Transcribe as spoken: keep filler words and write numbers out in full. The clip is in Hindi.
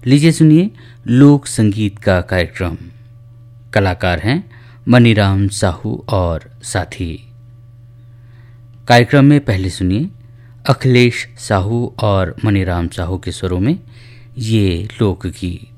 लीजिए सुनिए लोक संगीत का कार्यक्रम। कलाकार हैं मनीराम साहू और साथी। कार्यक्रम में पहले सुनिए अखिलेश साहू और मनीराम साहू के स्वरों में ये लोकगीत।